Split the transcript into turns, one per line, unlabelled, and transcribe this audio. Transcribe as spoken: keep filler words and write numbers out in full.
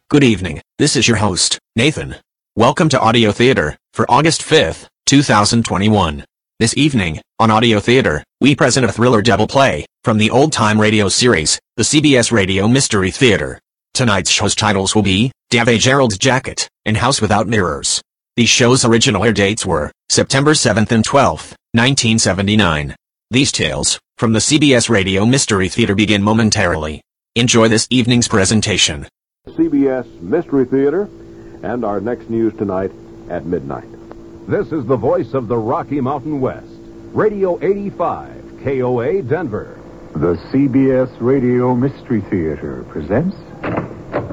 Good evening, this is your host, Nathan. Welcome to Audio Theater, for August fifth, two thousand twenty-one. This evening, on Audio Theater, we present a thriller double play, from the old-time radio series, the C B S Radio Mystery Theater. Tonight's show's titles will be, Davy Gerald's Jacket, and House Without Mirrors. These shows' original air dates were, September seventh and twelfth, nineteen seventy-nine. These tales, from the C B S Radio Mystery Theater begin momentarily. Enjoy this evening's presentation.
C B S Mystery Theater, and our next news tonight at midnight.
This is the voice of the Rocky Mountain West, Radio eighty-five, K O A, Denver.
The C B S Radio Mystery Theater presents...